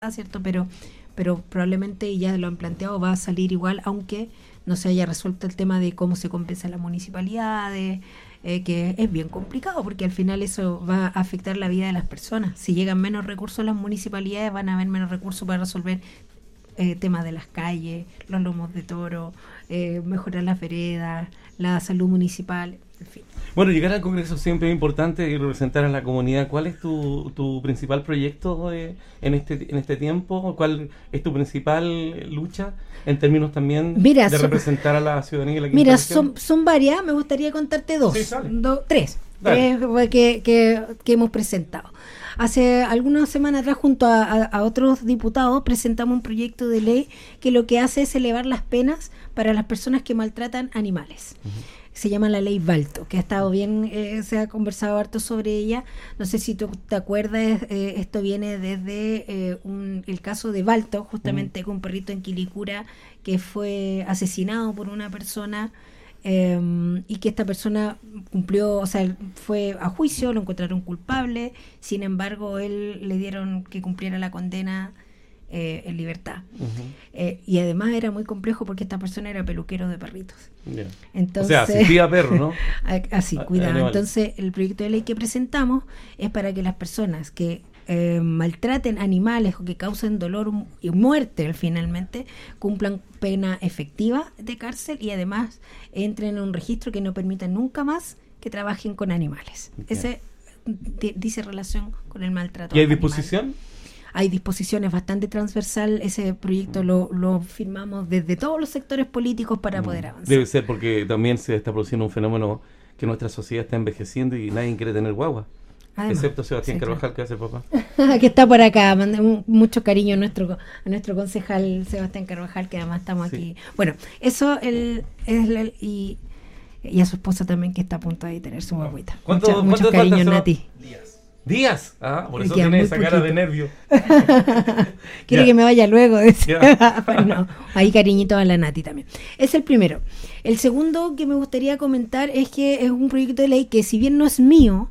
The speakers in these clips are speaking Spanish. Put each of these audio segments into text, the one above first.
¿cierto? Pero probablemente, y ya lo han planteado, va a salir igual, aunque no se haya resuelto el tema de cómo se compensa las municipalidades, que es bien complicado, porque al final eso va a afectar la vida de las personas. Si llegan menos recursos a las municipalidades, van a haber menos recursos para resolver temas de las calles, los lomos de toro, mejorar las veredas, la salud municipal, en fin. Bueno, llegar al Congreso siempre es importante y representar a la comunidad. ¿Cuál es tu principal proyecto en este tiempo? ¿Cuál es tu principal lucha en términos también de representar a la ciudadanía? Y la mira, son varias. Me gustaría contarte tres que hemos presentado. Hace algunas semanas atrás, junto a otros diputados, presentamos un proyecto de ley que lo que hace es elevar las penas para las personas que maltratan animales. Se llama la ley Balto, que ha estado bien, se ha conversado harto sobre ella. No sé si tú te acuerdas, esto viene desde el caso de Balto, justamente con un perrito en Quilicura que fue asesinado por una persona, y que esta persona cumplió, o sea, fue a juicio, lo encontraron culpable, sin embargo él le dieron que cumpliera la condena en libertad. Y además era muy complejo porque esta persona era peluquero de perritos. Entonces, o sea, asistía a perros, ¿no? Así, cuidado. Entonces, el proyecto de ley que presentamos es para que las personas que maltraten animales o que causen dolor y muerte finalmente cumplan pena efectiva de cárcel y además entren en un registro que no permita nunca más que trabajen con animales. Ese dice relación con el maltrato. ¿Y hay disposición? Hay disposiciones bastante transversal. Ese proyecto lo firmamos desde todos los sectores políticos para poder avanzar. Debe ser porque también se está produciendo un fenómeno que nuestra sociedad está envejeciendo y nadie quiere tener guagua. Además, excepto Sebastián Carvajal, que hace papá. Que está por acá, mandé mucho cariño a nuestro concejal Sebastián Carvajal, que además estamos aquí. Bueno, eso y a su esposa también, que está a punto de tener su guaguita. Mucho cariño, Nati. ¿Días? Por eso tiene esa cara de nervio. Quiere que me vaya luego. No, ahí cariñito a la Nati también. Es el primero. El segundo que me gustaría comentar es que es un proyecto de ley que, si bien no es mío,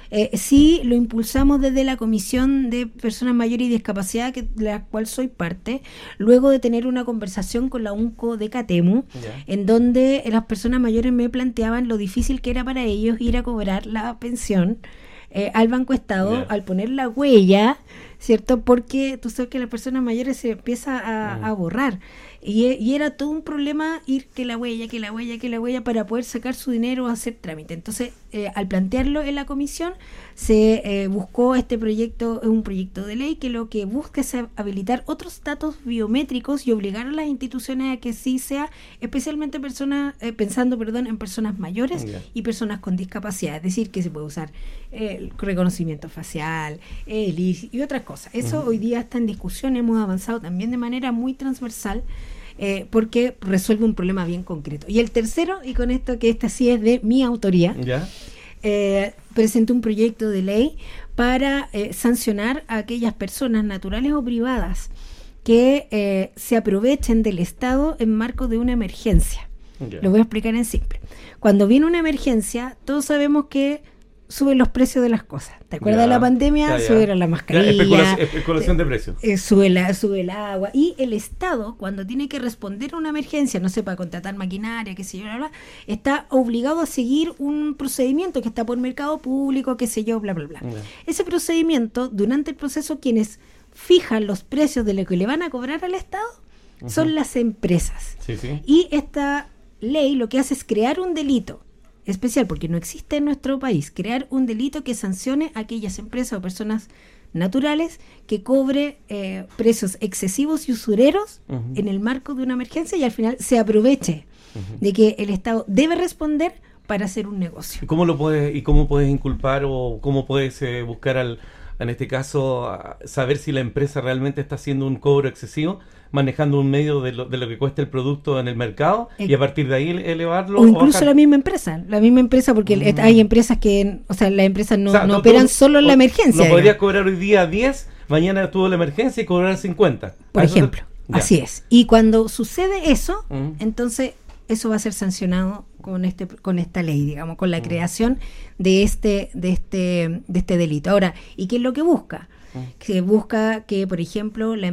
sí lo impulsamos desde la Comisión de Personas Mayores y Discapacidad, de la cual soy parte, luego de tener una conversación con la UNCO de Catemu, en donde las personas mayores me planteaban lo difícil que era para ellos ir a cobrar la pensión al Banco Estado, al poner la huella, ¿cierto? Porque tú sabes que las personas mayores se empieza a borrar. Y era todo un problema ir que la huella para poder sacar su dinero o hacer trámite. Entonces, al plantearlo en la comisión, se buscó este proyecto, es un proyecto de ley que lo que busca es habilitar otros datos biométricos y obligar a las instituciones a que sí sea, especialmente pensando en personas mayores y personas con discapacidad. Es decir, que se puede usar el reconocimiento facial, el IC y otras cosas. Eso hoy día está en discusión, hemos avanzado también de manera muy transversal, porque resuelve un problema bien concreto. Y el tercero, y con esto que esta sí es de mi autoría, presenté un proyecto de ley para sancionar a aquellas personas naturales o privadas que se aprovechen del Estado en marco de una emergencia. Lo voy a explicar en simple. Cuando viene una emergencia, todos sabemos que suben los precios de las cosas. ¿Te acuerdas de la pandemia? Subieron la mascarilla. Especulación de precios. Sube el agua. Y el Estado, cuando tiene que responder a una emergencia, no sé, para contratar maquinaria, qué sé yo, bla, bla, está obligado a seguir un procedimiento que está por mercado público, qué sé yo, bla, bla, bla. Ese procedimiento, durante el proceso, quienes fijan los precios de lo que le van a cobrar al Estado son las empresas. Y esta ley lo que hace es crear un delito especial, porque no existe en nuestro país, crear un delito que sancione a aquellas empresas o personas naturales que cobre precios excesivos y usureros en el marco de una emergencia y al final se aproveche de que el Estado debe responder para hacer un negocio. ¿Cómo puedes inculpar o cómo puedes buscar en este caso saber si la empresa realmente está haciendo un cobro excesivo, manejando un medio de lo que cuesta el producto en el mercado y a partir de ahí elevarlo? O incluso la misma empresa, porque hay empresas que, o sea, las empresas no operan solo en la emergencia. No podrías cobrar hoy día 10, mañana tuvo la emergencia y cobrar 50. Por ejemplo, así es. Y cuando sucede eso, entonces eso va a ser sancionado con esta ley, digamos, con la creación de este delito. Ahora, ¿y qué es lo que busca? que busca que, por ejemplo, la